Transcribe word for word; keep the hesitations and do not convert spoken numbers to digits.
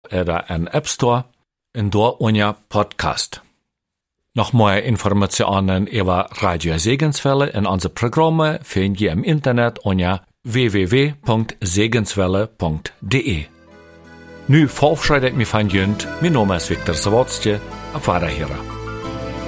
oder en App Store und dort unter Podcast. Noch mehr Informationen über Radio Segenswelle und unsere Programme findet ihr im Internet unter w w w punkt segenswelle punkt de. Nu verabschiedet mich von Jönt, mein Name ist Viktor Sawatzke, auf Wiederhören.